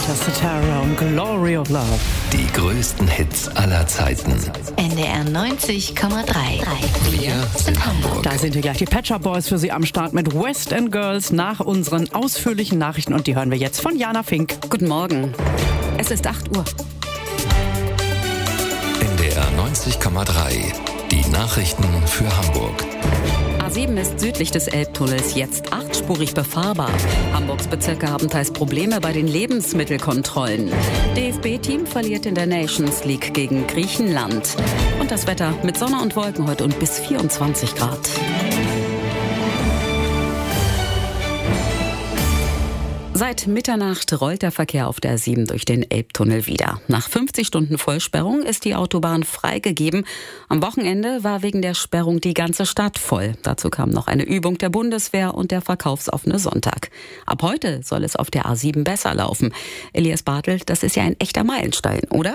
Manchester Terror und Glory of Love. Die größten Hits aller Zeiten. NDR 90,3. Wir sind Hamburg. Da sind hier gleich die Pet Shop Boys für Sie am Start mit West End Girls nach unseren ausführlichen Nachrichten. Und die hören wir jetzt von Jana Fink. Guten Morgen. Es ist 8 Uhr. NDR 90,3. Die Nachrichten für Hamburg. A7 ist südlich des Elbtunnels jetzt 8-spurig befahrbar. Hamburgs Bezirke haben teils Probleme bei den Lebensmittelkontrollen. DFB-Team verliert in der Nations League gegen Griechenland. Und das Wetter mit Sonne und Wolken heute und bis 24 Grad. Seit Mitternacht rollt der Verkehr auf der A7 durch den Elbtunnel wieder. Nach 50 Stunden Vollsperrung ist die Autobahn freigegeben. Am Wochenende war wegen der Sperrung die ganze Stadt voll. Dazu kam noch eine Übung der Bundeswehr und der verkaufsoffene Sonntag. Ab heute soll es auf der A7 besser laufen. Elias Bartel, das ist ja ein echter Meilenstein, oder?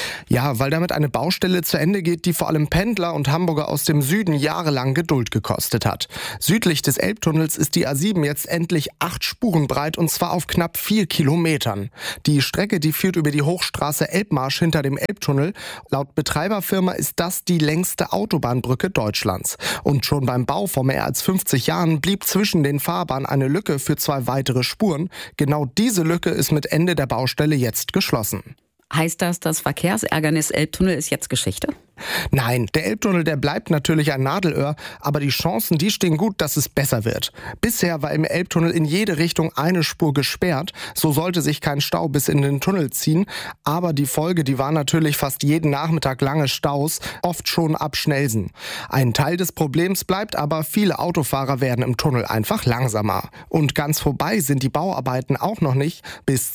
Ja, weil damit eine Baustelle zu Ende geht, die vor allem Pendler und Hamburger aus dem Süden jahrelang Geduld gekostet hat. Südlich des Elbtunnels ist die A7 jetzt endlich 8 Spuren breit und zwar auf knapp 4 Kilometern. Die Strecke, die führt über die Hochstraße Elbmarsch hinter dem Elbtunnel. Laut Betreiberfirma ist das die längste Autobahnbrücke Deutschlands. Und schon beim Bau vor mehr als 50 Jahren blieb zwischen den Fahrbahnen eine Lücke für 2 weitere Spuren. Genau diese Lücke ist mit Ende der Baustelle jetzt geschlossen. Heißt das Verkehrsärgernis Elbtunnel ist jetzt Geschichte? Nein, der Elbtunnel, der bleibt natürlich ein Nadelöhr, aber die Chancen, die stehen gut, dass es besser wird. Bisher war im Elbtunnel in jede Richtung eine Spur gesperrt, so sollte sich kein Stau bis in den Tunnel ziehen, aber die Folge, die war natürlich fast jeden Nachmittag lange Staus, oft schon ab Schnellsen. Ein Teil des Problems bleibt aber, viele Autofahrer werden im Tunnel einfach langsamer. Und ganz vorbei sind die Bauarbeiten auch noch nicht. Bis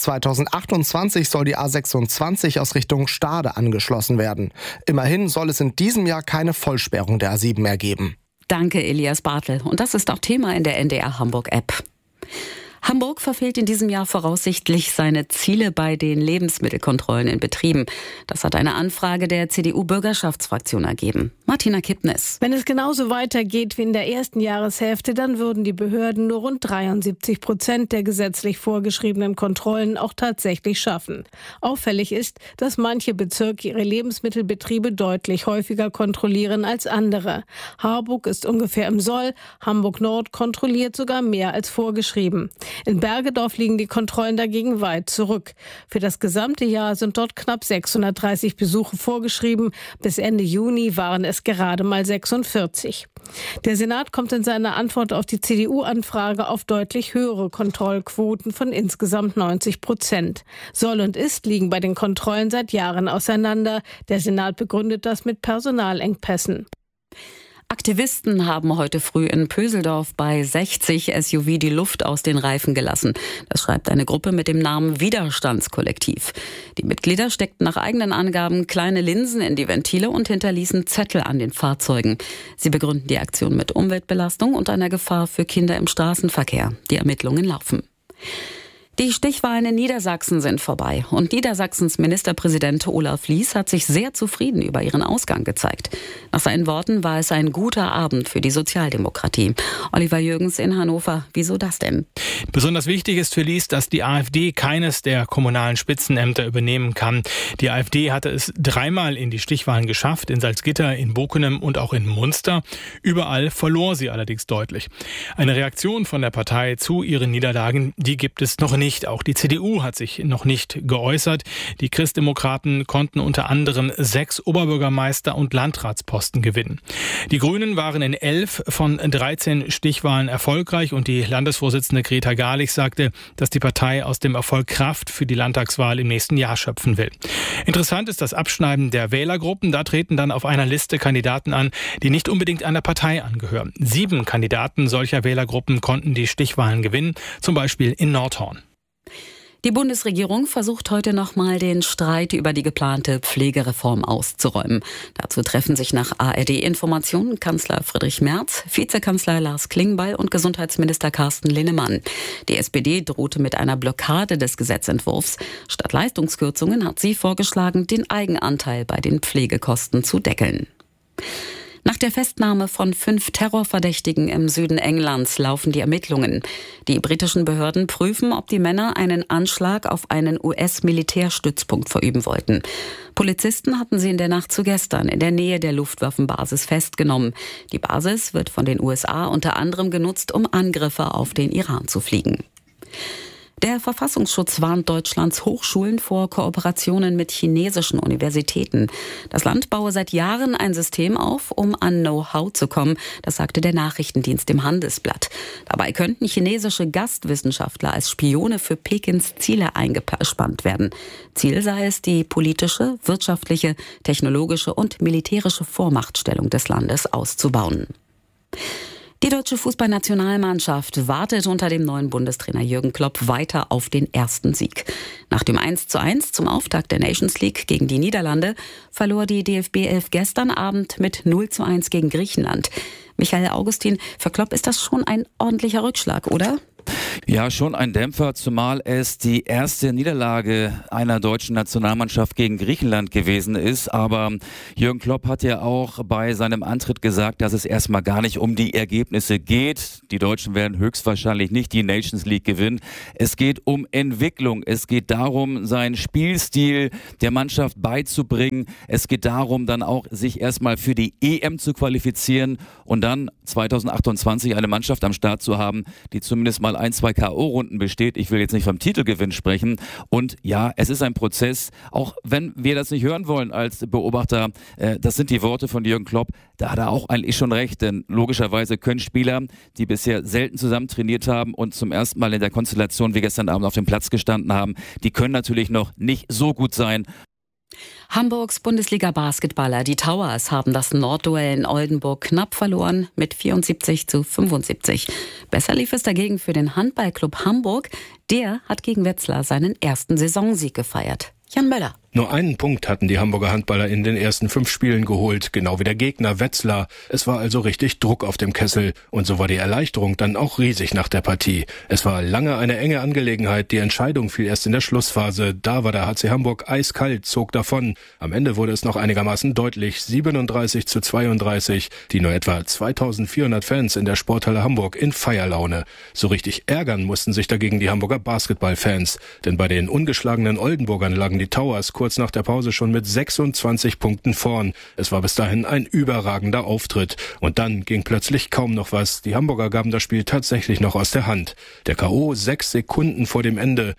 2028 soll die A26 aus Richtung Stade angeschlossen werden. Immerhin soll es in diesem Jahr keine Vollsperrung der A7 mehr geben. Danke, Elias Bartel. Und das ist auch Thema in der NDR Hamburg App. Hamburg verfehlt in diesem Jahr voraussichtlich seine Ziele bei den Lebensmittelkontrollen in Betrieben. Das hat eine Anfrage der CDU-Bürgerschaftsfraktion ergeben. Martina Kippnis. Wenn es genauso weitergeht wie in der ersten Jahreshälfte, dann würden die Behörden nur rund 73% der gesetzlich vorgeschriebenen Kontrollen auch tatsächlich schaffen. Auffällig ist, dass manche Bezirke ihre Lebensmittelbetriebe deutlich häufiger kontrollieren als andere. Harburg ist ungefähr im Soll, Hamburg Nord kontrolliert sogar mehr als vorgeschrieben. In Bergedorf liegen die Kontrollen dagegen weit zurück. Für das gesamte Jahr sind dort knapp 630 Besuche vorgeschrieben. Bis Ende Juni waren es gerade mal 46. Der Senat kommt in seiner Antwort auf die CDU-Anfrage auf deutlich höhere Kontrollquoten von insgesamt 90%. Soll und Ist liegen bei den Kontrollen seit Jahren auseinander. Der Senat begründet das mit Personalengpässen. Aktivisten haben heute früh in Pöseldorf bei 60 SUV die Luft aus den Reifen gelassen. Das schreibt eine Gruppe mit dem Namen Widerstandskollektiv. Die Mitglieder steckten nach eigenen Angaben kleine Linsen in die Ventile und hinterließen Zettel an den Fahrzeugen. Sie begründen die Aktion mit Umweltbelastung und einer Gefahr für Kinder im Straßenverkehr. Die Ermittlungen laufen. Die Stichwahlen in Niedersachsen sind vorbei und Niedersachsens Ministerpräsident Olaf Lies hat sich sehr zufrieden über ihren Ausgang gezeigt. Nach seinen Worten war es ein guter Abend für die Sozialdemokratie. Oliver Jürgens in Hannover, wieso das denn? Besonders wichtig ist für Lies, dass die AfD keines der kommunalen Spitzenämter übernehmen kann. Die AfD hatte es 3-mal in die Stichwahlen geschafft, in Salzgitter, in Bockenem und auch in Munster. Überall verlor sie allerdings deutlich. Eine Reaktion von der Partei zu ihren Niederlagen, die gibt es noch nicht. Auch die CDU hat sich noch nicht geäußert. Die Christdemokraten konnten unter anderem 6 Oberbürgermeister- und Landratsposten gewinnen. Die Grünen waren in 11 von 13 Stichwahlen erfolgreich und die Landesvorsitzende Greta Garlich sagte, dass die Partei aus dem Erfolg Kraft für die Landtagswahl im nächsten Jahr schöpfen will. Interessant ist das Abschneiden der Wählergruppen. Da treten dann auf einer Liste Kandidaten an, die nicht unbedingt einer Partei angehören. 7 Kandidaten solcher Wählergruppen konnten die Stichwahlen gewinnen, zum Beispiel in Nordhorn. Die Bundesregierung versucht heute nochmal den Streit über die geplante Pflegereform auszuräumen. Dazu treffen sich nach ARD-Informationen Kanzler Friedrich Merz, Vizekanzler Lars Klingbeil und Gesundheitsminister Carsten Linnemann. Die SPD drohte mit einer Blockade des Gesetzentwurfs. Statt Leistungskürzungen hat sie vorgeschlagen, den Eigenanteil bei den Pflegekosten zu deckeln. Nach der Festnahme von 5 Terrorverdächtigen im Süden Englands laufen die Ermittlungen. Die britischen Behörden prüfen, ob die Männer einen Anschlag auf einen US-Militärstützpunkt verüben wollten. Polizisten hatten sie in der Nacht zu gestern in der Nähe der Luftwaffenbasis festgenommen. Die Basis wird von den USA unter anderem genutzt, um Angriffe auf den Iran zu fliegen. Der Verfassungsschutz warnt Deutschlands Hochschulen vor Kooperationen mit chinesischen Universitäten. Das Land baue seit Jahren ein System auf, um an Know-how zu kommen, das sagte der Nachrichtendienst im Handelsblatt. Dabei könnten chinesische Gastwissenschaftler als Spione für Pekins Ziele eingespannt werden. Ziel sei es, die politische, wirtschaftliche, technologische und militärische Vormachtstellung des Landes auszubauen. Die deutsche Fußballnationalmannschaft wartet unter dem neuen Bundestrainer Jürgen Klopp weiter auf den ersten Sieg. Nach dem 1:1 zum Auftakt der Nations League gegen die Niederlande verlor die DFB 11 gestern Abend mit 0:1 gegen Griechenland. Michael Augustin, für Klopp ist das schon ein ordentlicher Rückschlag, oder? Ja, schon ein Dämpfer, zumal es die erste Niederlage einer deutschen Nationalmannschaft gegen Griechenland gewesen ist. Aber Jürgen Klopp hat ja auch bei seinem Antritt gesagt, dass es erstmal gar nicht um die Ergebnisse geht. Die Deutschen werden höchstwahrscheinlich nicht die Nations League gewinnen. Es geht um Entwicklung. Es geht darum, seinen Spielstil der Mannschaft beizubringen. Es geht darum, dann auch sich erstmal für die EM zu qualifizieren und dann 2028 eine Mannschaft am Start zu haben, die zumindest mal 1-2 K.O.-Runden besteht. Ich will jetzt nicht vom Titelgewinn sprechen. Und ja, es ist ein Prozess, auch wenn wir das nicht hören wollen als Beobachter, das sind die Worte von Jürgen Klopp, da hat er auch eigentlich schon recht, denn logischerweise können Spieler, die bisher selten zusammen trainiert haben und zum ersten Mal in der Konstellation wie gestern Abend auf dem Platz gestanden haben, die können natürlich noch nicht so gut sein. Hamburgs Bundesliga-Basketballer, die Towers, haben das Nordduell in Oldenburg knapp verloren mit 74:75. Besser lief es dagegen für den Handballclub Hamburg. Der hat gegen Wetzlar seinen ersten Saisonsieg gefeiert. Jan Möller. Nur einen Punkt hatten die Hamburger Handballer in den ersten 5 Spielen geholt, genau wie der Gegner Wetzlar. Es war also richtig Druck auf dem Kessel und so war die Erleichterung dann auch riesig nach der Partie. Es war lange eine enge Angelegenheit, die Entscheidung fiel erst in der Schlussphase. Da war der HC Hamburg eiskalt, zog davon. Am Ende wurde es noch einigermaßen deutlich, 37:32, die nur etwa 2400 Fans in der Sporthalle Hamburg in Feierlaune. So richtig ärgern mussten sich dagegen die Hamburger Basketballfans, denn bei den ungeschlagenen Oldenburgern lagen die Towers kurz nach der Pause schon mit 26 Punkten vorn. Es war bis dahin ein überragender Auftritt. Und dann ging plötzlich kaum noch was. Die Hamburger gaben das Spiel tatsächlich noch aus der Hand. Der K.O. 6 Sekunden vor dem Ende,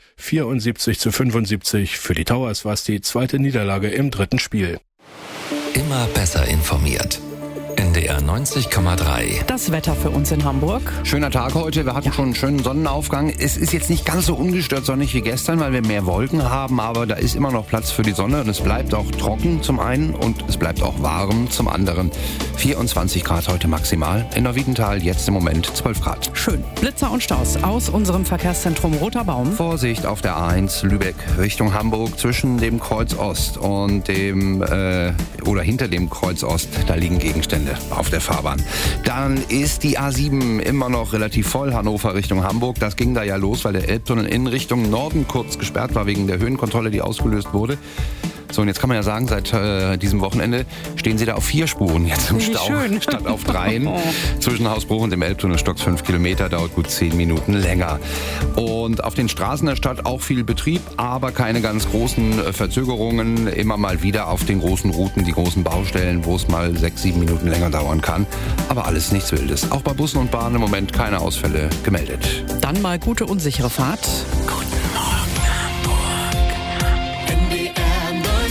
74:75. Für die Towers war es die zweite Niederlage im dritten Spiel. Immer besser informiert. NDR 90,3. Das Wetter für uns in Hamburg. Schöner Tag heute. Wir hatten schon einen schönen Sonnenaufgang. Es ist jetzt nicht ganz so ungestört sonnig wie gestern, weil wir mehr Wolken haben, aber da ist immer noch Platz für die Sonne und es bleibt auch trocken zum einen und es bleibt auch warm zum anderen. 24 Grad heute maximal. In Neuwiedental jetzt im Moment 12 Grad. Schön. Blitzer und Staus aus unserem Verkehrszentrum Roter Baum. Vorsicht auf der A1 Lübeck Richtung Hamburg zwischen dem Kreuz Ost und dem oder hinter dem Kreuz Ost. Da liegen Gegenstände auf der Fahrbahn. Dann ist die A7 immer noch relativ voll, Hannover Richtung Hamburg. Das ging da ja los, weil der Elbtunnel in Richtung Norden kurz gesperrt war wegen der Höhenkontrolle, die ausgelöst wurde. So, und jetzt kann man ja sagen, seit diesem Wochenende stehen sie da auf 4 Spuren jetzt im Stau, statt auf 3. Zwischen Hausbruch und dem Elbtunnel stockt 5 Kilometer, dauert gut 10 Minuten länger. Und auf den Straßen der Stadt auch viel Betrieb, aber keine ganz großen Verzögerungen. Immer mal wieder auf den großen Routen, die großen Baustellen, wo es mal 6-7 Minuten länger dauern kann. Aber alles nichts Wildes. Auch bei Bussen und Bahnen im Moment keine Ausfälle gemeldet. Dann mal gute und sichere Fahrt. Guten Morgen, Hamburg. NDR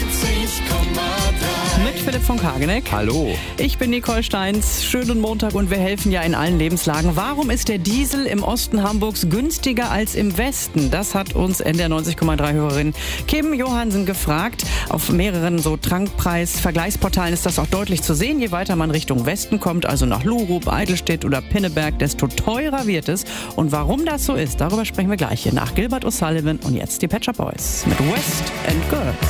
90,3. Mit Philipp von Kageneck. Hallo. Ich bin Nicole Steins. Schönen Montag und wir helfen ja in allen Lebenslagen. Warum ist der Diesel im Osten Hamburgs günstiger als im Westen? Das hat uns NDR 90,3-Hörerin Kim Johansen gefragt. Auf mehreren so Tankpreis-Vergleichsportalen ist das auch deutlich zu sehen. Je weiter man Richtung Westen kommt, also nach Lurup, Eidelstedt oder Pinneberg, desto teurer wird es. Und warum das so ist, darüber sprechen wir gleich hier nach Gilbert O'Sullivan und jetzt die Pet Shop Boys mit West and Girls.